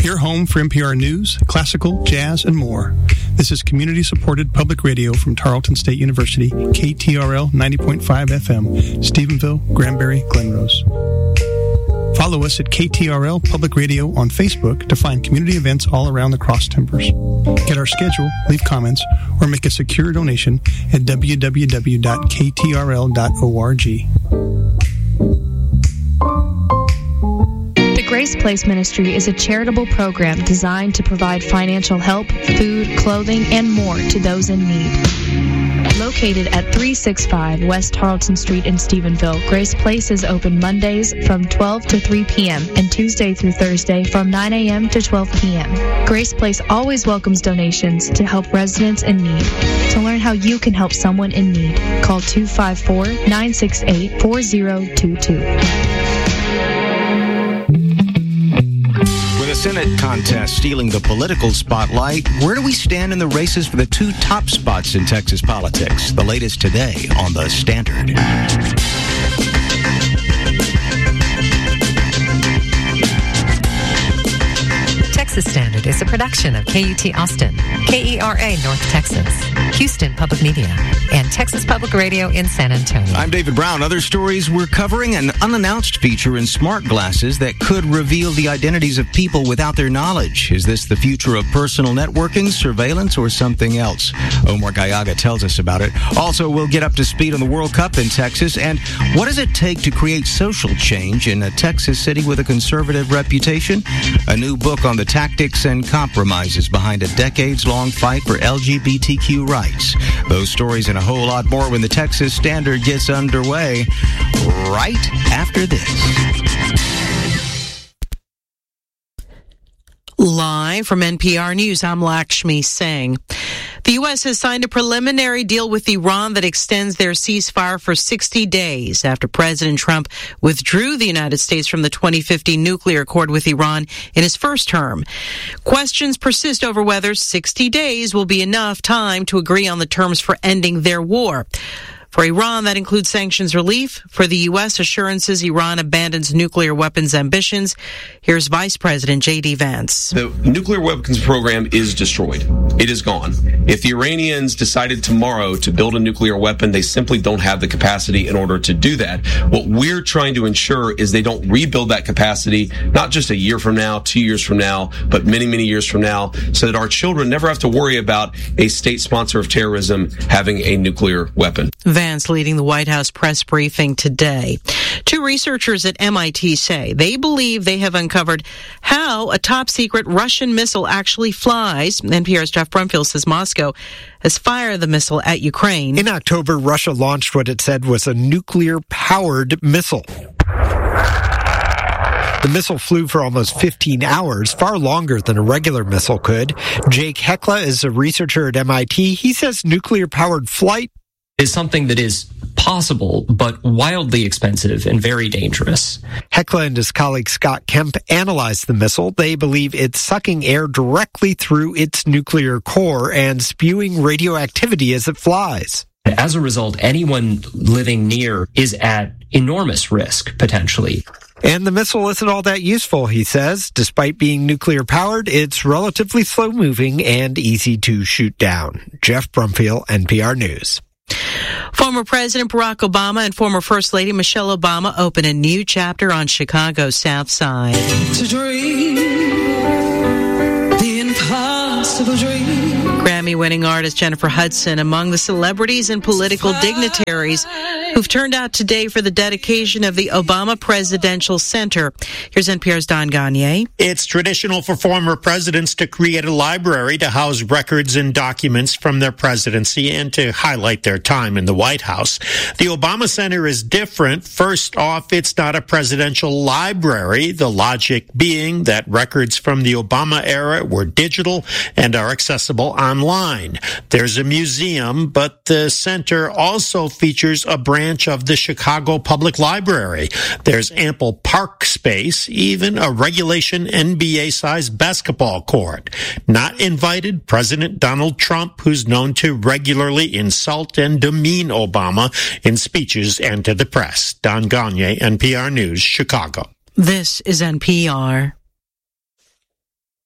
Your home for NPR news, classical, jazz, and more. This is community-supported public radio from Tarleton State University, KTRL 90.5 FM, Stephenville, Granbury, Glenrose. Follow us at KTRL Public Radio on Facebook to find community events all around the Cross Timbers. Get our schedule, leave comments, or make a secure donation at www.ktrl.org. Grace Place Ministry is a charitable program designed to provide financial help, food, clothing, and more to those in need. Located at 365 West Tarleton Street in Stephenville, Grace Place is open Mondays from 12 to 3 p.m. and Tuesday through Thursday from 9 a.m. to 12 p.m. Grace Place always welcomes donations to help residents in need. To learn how you can help someone in need, call 254-968-4022. Senate contest stealing the political spotlight. Where do we stand in the races for the two top spots in Texas politics? The latest today on The Standard. Texas Standard is a production of KUT Austin, KERA North Texas, Houston Public Media, and Texas Public Radio in San Antonio. I'm David Brown. Other stories, we're covering an unannounced feature in smart glasses that could reveal the identities of people without their knowledge. Is this the future of personal networking, surveillance, or something else? Omar Gallaga tells us about it. Also, we'll get up to speed on the World Cup in Texas, and what does it take to create social change in a Texas city with a conservative reputation? A new book on the tactics and compromises behind a decades-long fight for LGBTQ rights. Those stories and a whole lot more when the Texas Standard gets underway right after this. Live from NPR News, I'm Lakshmi Singh. The U.S. has signed a preliminary deal with Iran that extends their ceasefire for 60 days after President Trump withdrew the United States from the 2015 nuclear accord with Iran in his first term. Questions persist over whether 60 days will be enough time to agree on the terms for ending their war. For Iran, that includes sanctions relief. For the U.S., assurances Iran abandons nuclear weapons ambitions. Here's Vice President J.D. Vance. The nuclear weapons program is destroyed. It is gone. If the Iranians decided tomorrow to build a nuclear weapon, they simply don't have the capacity in order to do that. What we're trying to ensure is they don't rebuild that capacity, not just a year from now, 2 years from now, but many, many years from now, so that our children never have to worry about a state sponsor of terrorism having a nuclear weapon. Vance leading the White House press briefing today. Two researchers at MIT say they believe they have uncovered how a top-secret Russian missile actually flies. NPR's Jeff Brumfield says Moscow has fired the missile at Ukraine. In October, Russia launched what it said was a nuclear-powered missile. The missile flew for almost 15 hours, far longer than a regular missile could. Jake Hekla is a researcher at MIT. He says nuclear-powered flight is something that is possible, but wildly expensive and very dangerous. Hekla and his colleague Scott Kemp analyzed the missile. They believe it's sucking air directly through its nuclear core and spewing radioactivity as it flies. As a result, anyone living near is at enormous risk, potentially. And the missile isn't all that useful, he says. Despite being nuclear-powered, it's relatively slow-moving and easy to shoot down. Jeff Brumfield, NPR News. Former President Barack Obama and former First Lady Michelle Obama open a new chapter on Chicago's South Side. To dream the impossible dream. Grammy-winning artist Jennifer Hudson among the celebrities and political dignitaries who've turned out today for the dedication of the Obama Presidential Center. Here's NPR's Don Gagné. It's traditional for former presidents to create a library to house records and documents from their presidency and to highlight their time in the White House. The Obama Center is different. First off, it's not a presidential library, the logic being that records from the Obama era were digital and are accessible online. There's a museum, but the center also features a branch of the Chicago Public Library. There's ample park space, even a regulation NBA-sized basketball court. Not invited, President Donald Trump, who's known to regularly insult and demean Obama in speeches and to the press. Don Gagné, NPR News, Chicago. This is NPR.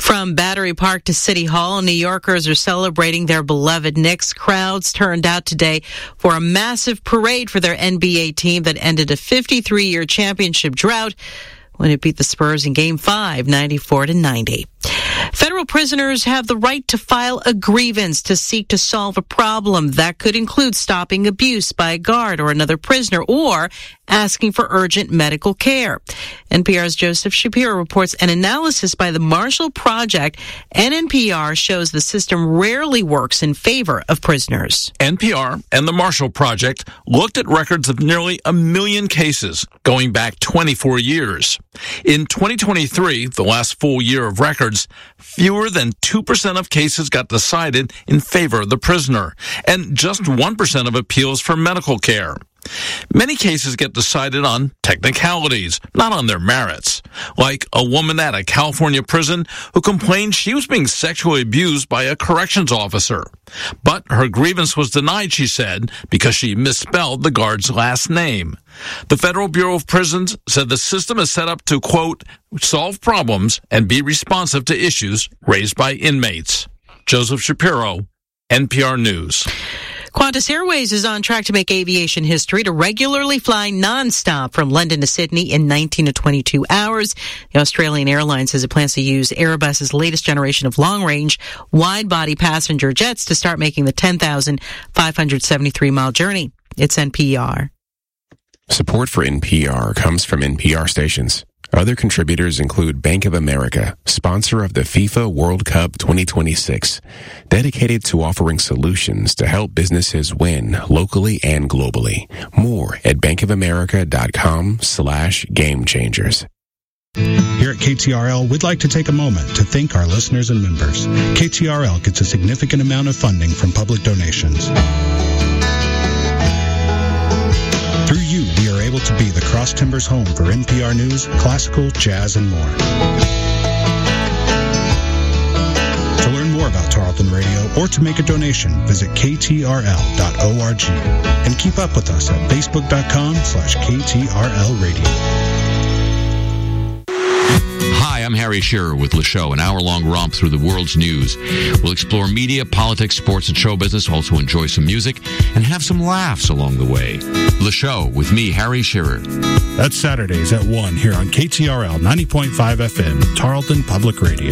From Battery Park to City Hall, New Yorkers are celebrating their beloved Knicks. Crowds turned out today for a massive parade for their NBA team that ended a 53-year championship drought when it beat the Spurs in Game 5, 94-90. Federal prisoners have the right to file a grievance to seek to solve a problem. That could include stopping abuse by a guard or another prisoner or asking for urgent medical care. NPR's Joseph Shapiro reports an analysis by the Marshall Project, and NPR shows the system rarely works in favor of prisoners. NPR and the Marshall Project looked at records of nearly 1 million cases going back 24 years. In 2023, the last full year of records, fewer than 2% of cases got decided in favor of the prisoner, and just 1% of appeals for medical care. Many cases get decided on technicalities, not on their merits. Like a woman at a California prison who complained she was being sexually abused by a corrections officer. But her grievance was denied, she said, because she misspelled the guard's last name. The Federal Bureau of Prisons said the system is set up to, quote, solve problems and be responsive to issues raised by inmates. Joseph Shapiro, NPR News. Qantas Airways is on track to make aviation history to regularly fly nonstop from London to Sydney in 19 to 22 hours. The Australian airline says it plans to use Airbus's latest generation of long-range, wide-body passenger jets to start making the 10,573-mile journey. It's NPR. Support for NPR comes from NPR stations. Other contributors include Bank of America, sponsor of the FIFA World Cup 2026, dedicated to offering solutions to help businesses win locally and globally. More at bankofamerica.com/gamechangers. Here at KTRL, we'd like to take a moment to thank our listeners and members. KTRL gets a significant amount of funding from public donations. Through you, we are able to be the Cross Timbers home for NPR News, classical, jazz, and more. To learn more about Tarleton Radio or to make a donation, visit ktrl.org and keep up with us at facebook.com/KTRL Radio. Hi, I'm Harry Shearer with Le Show, an hour-long romp through the world's news. We'll explore media, politics, sports, and show business, also enjoy some music, and have some laughs along the way. Le Show with me, Harry Shearer. That's Saturdays at 1 here on KTRL 90.5 FM, Tarleton Public Radio.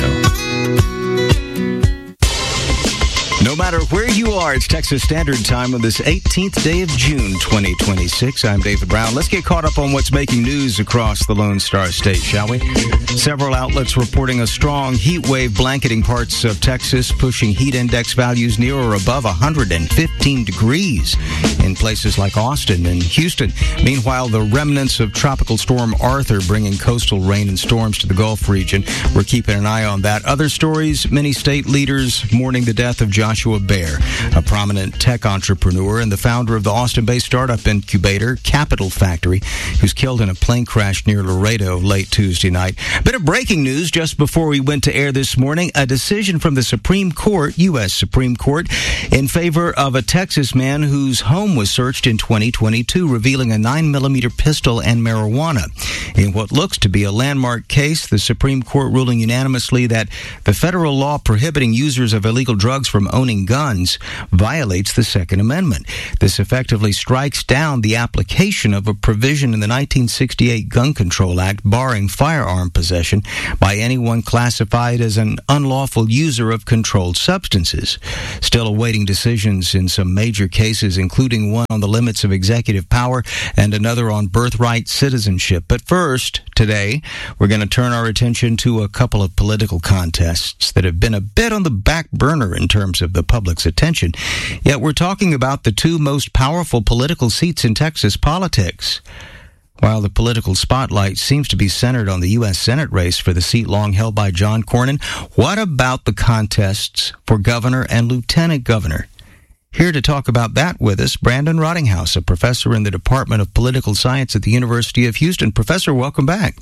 No matter where you are, it's Texas Standard Time on this 18th day of June, 2026. I'm David Brown. Let's get caught up on what's making news across the Lone Star State, shall we? Several outlets reporting a strong heat wave blanketing parts of Texas, pushing heat index values near or above 115 degrees in places like Austin and Houston. Meanwhile, the remnants of Tropical Storm Arthur bringing coastal rain and storms to the Gulf region. We're keeping an eye on that. Other stories, many state leaders mourning the death of Joshua Baer, a prominent tech entrepreneur and the founder of the Austin-based startup incubator Capital Factory, who's killed in a plane crash near Laredo late Tuesday night. Bit of breaking news just before we went to air this morning. A decision from the Supreme Court, U.S. Supreme Court, in favor of a Texas man whose home was searched in 2022, revealing a 9mm pistol and marijuana. In what looks to be a landmark case, the Supreme Court ruling unanimously that the federal law prohibiting users of illegal drugs from owning guns violates the Second Amendment. This effectively strikes down the application of a provision in the 1968 Gun Control Act barring firearm possession by anyone classified as an unlawful user of controlled substances. Still awaiting decisions in some major cases, including one on the limits of executive power and another on birthright citizenship. But first, today, we're going to turn our attention to a couple of political contests that have been a bit on the back burner in terms of the public's attention. Yet we're talking about the two most powerful political seats in Texas politics. While the political spotlight seems to be centered on the U.S. Senate race for the seat long held by John Cornyn, what about the contests for governor and lieutenant governor? Here to talk about that with us, Brandon Rottinghouse, a professor in the Department of Political Science at the University of Houston. Professor, welcome back.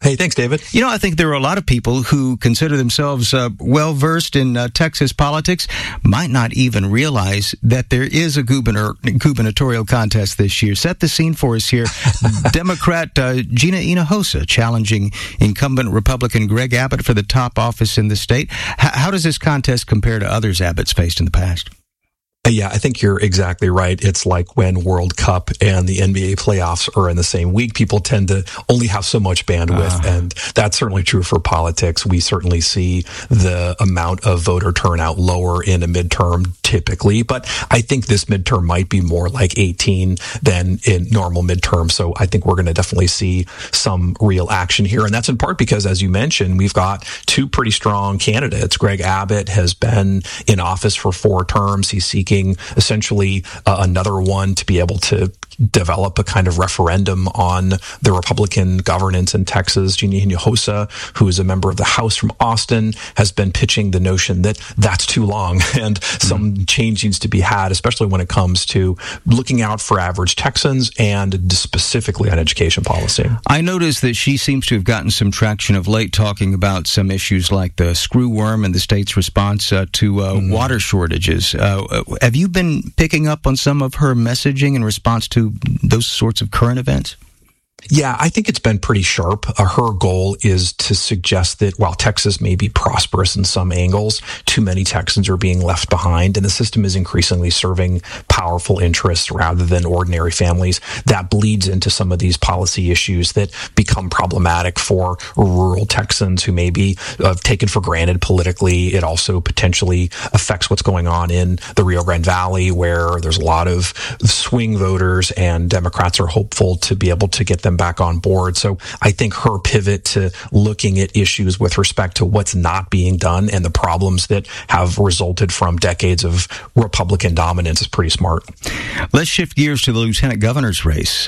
Hey, thanks, David. You know, I think there are a lot of people who consider themselves well-versed in Texas politics, might not even realize that there is a gubernatorial contest this year. Set the scene for us here. Democrat Gina Hinojosa challenging incumbent Republican Greg Abbott for the top office in the state. How does this contest compare to others Abbott's faced in the past? Yeah, I think you're exactly right. It's like when World Cup and the NBA playoffs are in the same week. People tend to only have so much bandwidth, and that's certainly true for politics. We certainly see the amount of voter turnout lower in a midterm typically, but I think this midterm might be more like 18 than in normal midterm. So I think we're going to definitely see some real action here. And that's in part because, as you mentioned, we've got two pretty strong candidates. Greg Abbott has been in office for 4 terms. He's seeking essentially another one to be able to develop a kind of referendum on the Republican governance in Texas. Gina Hinojosa, who is a member of the House from Austin, has been pitching the notion that that's too long and some change needs to be had, especially when it comes to looking out for average Texans and specifically on education policy. I noticed that she seems to have gotten some traction of late talking about some issues like the screw worm and the state's response to water shortages. Have you been picking up on some of her messaging in response to those sorts of current events? Yeah, I think it's been pretty sharp. Her goal is to suggest that while Texas may be prosperous in some angles, too many Texans are being left behind, and the system is increasingly serving powerful interests rather than ordinary families. That bleeds into some of these policy issues that become problematic for rural Texans who may be taken for granted politically. It also potentially affects what's going on in the Rio Grande Valley, where there's a lot of swing voters, and Democrats are hopeful to be able to get them back on board. So I think her pivot to looking at issues with respect to what's not being done and the problems that have resulted from decades of Republican dominance is pretty smart. Let's shift gears to the lieutenant governor's race.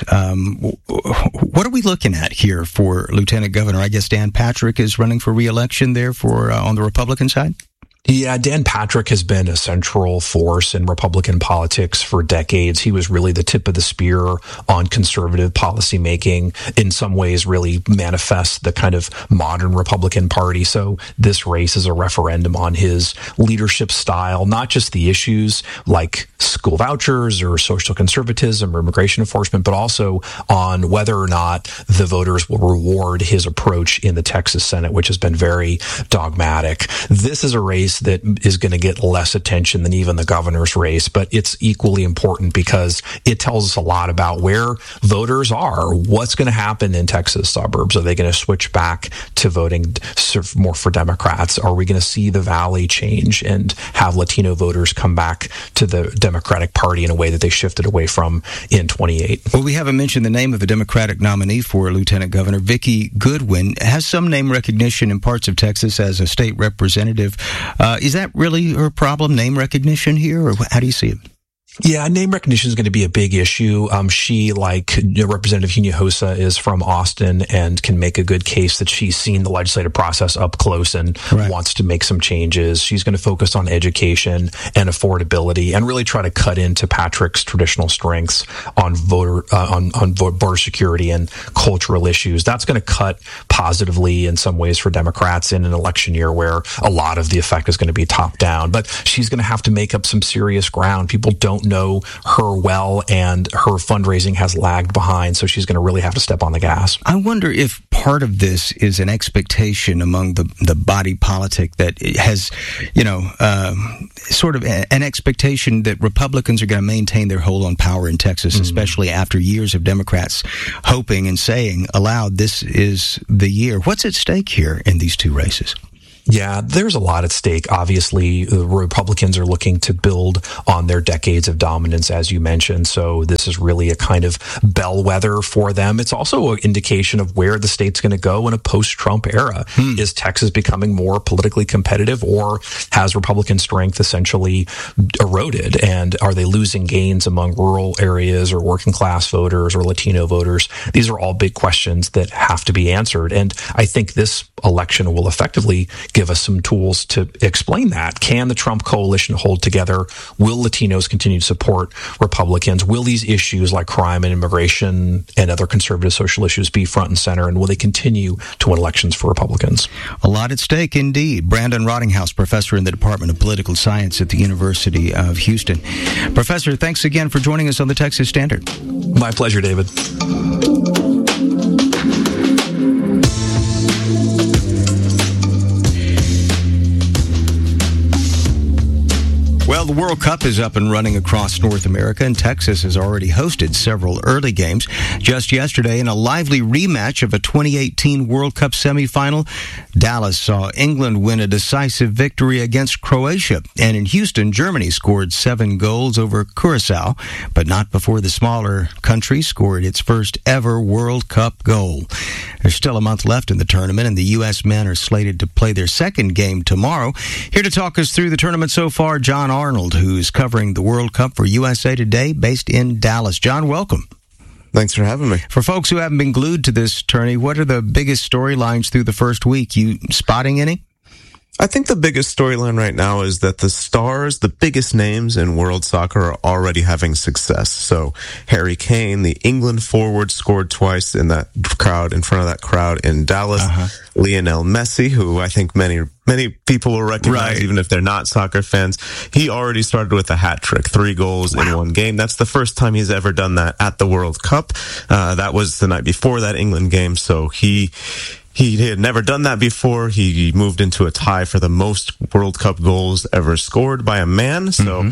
What are we looking at here for lieutenant governor? I guess Dan Patrick is running for re-election there for on the Republican side? Yeah, Dan Patrick has been a central force in Republican politics for decades. He was really the tip of the spear on conservative policymaking, in some ways really manifests the kind of modern Republican Party. So this race is a referendum on his leadership style, not just the issues like school vouchers or social conservatism or immigration enforcement, but also on whether or not the voters will reward his approach in the Texas Senate, which has been very dogmatic. This is a race that is going to get less attention than even the governor's race, but it's equally important because it tells us a lot about where voters are. What's going to happen in Texas suburbs? Are they going to switch back to voting more for Democrats? Are we going to see the Valley change and have Latino voters come back to the Democratic Party in a way that they shifted away from in 28? Well, we haven't mentioned the name of the Democratic nominee for Lieutenant Governor. Vicki Goodwin has some name recognition in parts of Texas as a state representative. Is that really her problem, name recognition here, or how do you see it? Yeah, name recognition is going to be a big issue. She, like Representative Hinojosa, is from Austin and can make a good case that she's seen the legislative process up close and wants to make some changes. She's going to focus on education and affordability and really try to cut into Patrick's traditional strengths on border security and cultural issues. That's going to cut positively in some ways for Democrats in an election year where a lot of the effect is going to be top down. But she's going to have to make up some serious ground. People don't know her well, and her fundraising has lagged behind, so she's going to really have to step on the gas. I wonder if part of this is an expectation among the body politic that has, sort of an expectation that Republicans are going to maintain their hold on power in Texas, especially after years of Democrats hoping and saying aloud, this is the year. What's at stake here in these two races? Yeah, there's a lot at stake. Obviously, the Republicans are looking to build on their decades of dominance, as you mentioned. So this is really a kind of bellwether for them. It's also an indication of where the state's going to go in a post-Trump era. Is Texas becoming more politically competitive, or has Republican strength essentially eroded? And are they losing gains among rural areas or working class voters or Latino voters? These are all big questions that have to be answered. And I think this election will effectively give us some tools to explain that. Can the Trump coalition hold together? Will Latinos continue to support Republicans? Will these issues like crime and immigration and other conservative social issues be front and center? And will they continue to win elections for Republicans? A lot at stake, indeed. Brandon Rottinghaus, professor in the Department of Political Science at the University of Houston. Professor, thanks again for joining us on the Texas Standard. My pleasure, David. Well, the World Cup is up and running across North America, and Texas has already hosted several early games. Just yesterday, in a lively rematch of a 2018 World Cup semifinal, Dallas saw England win a decisive victory against Croatia. And in Houston, Germany scored 7 goals over Curacao, but not before the smaller country scored its first ever World Cup goal. There's still a month left in the tournament, and the U.S. men are slated to play their second game tomorrow. Here to talk us through the tournament so far, John Arnold, who's covering the World Cup for USA Today, based in Dallas. John, welcome. Thanks for having me. For folks who haven't been glued to this tourney, what are the biggest storylines through the first week? You spotting any? I think the biggest storyline right now is that the stars, the biggest names in world soccer, are already having success. So Harry Kane, the England forward, scored twice in that crowd, in front of that crowd in Dallas. Lionel Messi, who I think many people will recognize, even if they're not soccer fans. He already started with a hat trick, 3 goals in one game. That's the first time he's ever done that at the World Cup. That was the night before that England game. So he had never done that before. He moved into a tie for the most World Cup goals ever scored by a man. So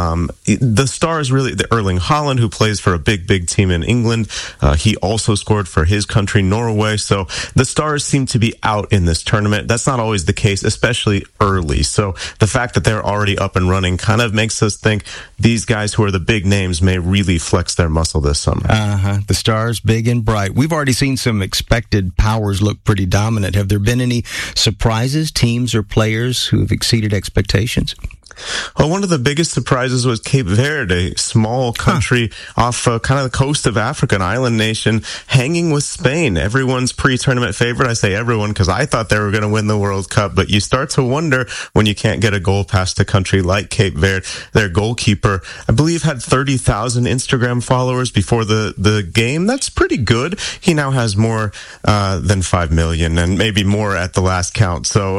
the stars really, the Erling Haaland, who plays for a big team in England, he also scored for his country, Norway. So the stars seem to be out in this tournament. That's not always the case, especially early. So the fact that they're already up and running kind of makes us think these guys who are the big names may really flex their muscle this summer. The stars, big and bright. We've already seen some expected powers look pretty dominant. Have there been any surprises, teams or players who have exceeded expectations? Well, one of the biggest surprises was Cape Verde, a small country off kind of the coast of Africa, an island nation, hanging with Spain. Everyone's pre-tournament favorite. I say everyone because I thought they were going to win the World Cup, but you start to wonder when you can't get a goal past a country like Cape Verde. Their goalkeeper, I believe, had 30,000 Instagram followers before the game. That's pretty good. He now has more than 5 million and maybe more at the last count. So,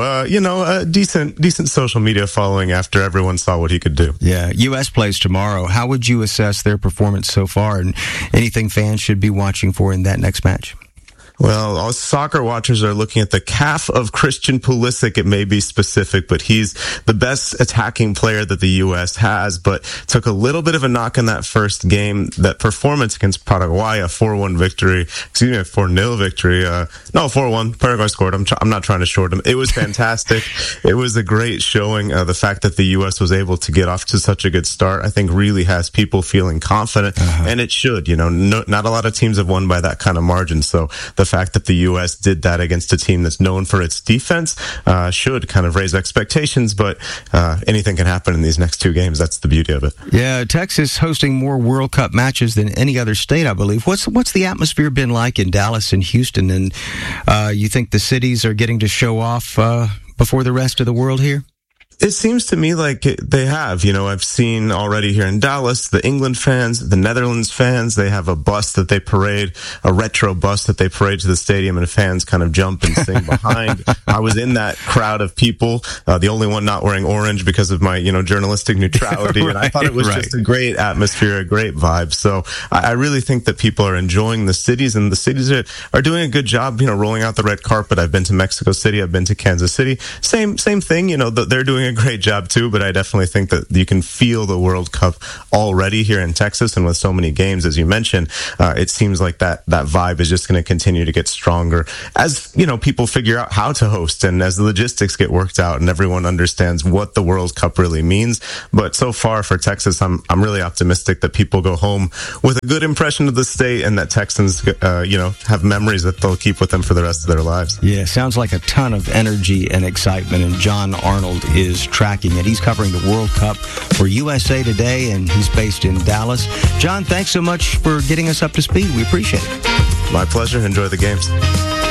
a decent social media following after everyone saw what he could do. Yeah, U.S. plays tomorrow. How would you assess their performance so far, and anything fans should be watching for in that next match? Well, all soccer watchers are looking at the calf of Christian Pulisic. It may be specific, but he's the best attacking player that the U.S. has, but took a little bit of a knock in that first game. That performance against Paraguay, a 4-1 victory, a 4-0 victory. 4-1. Paraguay scored. I'm not trying to short him. It was fantastic. It was a great showing. The fact that the U.S. was able to get off to such a good start, I think really has people feeling confident, and it should. Not a lot of teams have won by that kind of margin, so the fact that the U.S. did that against a team that's known for its defense should kind of raise expectations, but anything can happen in these next 2 games. That's the beauty of it. Yeah, Texas hosting more World Cup matches than any other state, I believe. What's the atmosphere been like in Dallas and Houston? And you think the cities are getting to show off before the rest of the world here? It seems to me like they have. I've seen already here in Dallas, the England fans, the Netherlands fans, they have a bus that they parade, a retro bus that they parade to the stadium, and fans kind of jump and sing behind. I was in that crowd of people, the only one not wearing orange because of my, journalistic neutrality. And I thought it was just a great atmosphere, a great vibe. So I really think that people are enjoying the cities, and the cities are doing a good job, rolling out the red carpet. I've been to Mexico City. I've been to Kansas City. Same thing. They're doing a great job too, but I definitely think that you can feel the World Cup already here in Texas, and with so many games, as you mentioned, it seems like that vibe is just going to continue to get stronger as, people figure out how to host and as the logistics get worked out and everyone understands what the World Cup really means. But so far for Texas, I'm really optimistic that people go home with a good impression of the state and that Texans, have memories that they'll keep with them for the rest of their lives. Yeah, sounds like a ton of energy and excitement, and John Arnold is tracking it. He's covering the World Cup for USA Today, and he's based in Dallas. John, thanks so much for getting us up to speed. We appreciate it. My pleasure. Enjoy the games.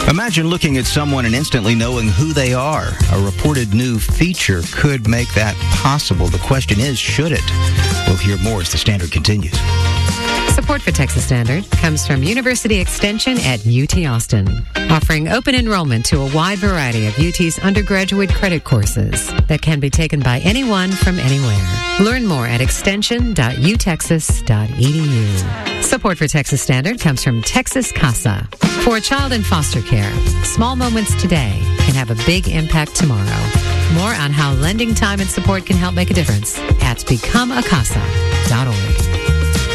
Imagine looking at someone and instantly knowing who they are. A reported new feature could make that possible. The question is, should it? We'll hear more as the Standard continues. Support for Texas Standard comes from University Extension at UT Austin, offering open enrollment to a wide variety of UT's undergraduate credit courses that can be taken by anyone from anywhere. Learn more at extension.utexas.edu. Support for Texas Standard comes from Texas Casa. For a child in foster care, small moments today can have a big impact tomorrow. More on how lending time and support can help make a difference at becomeacasa.org.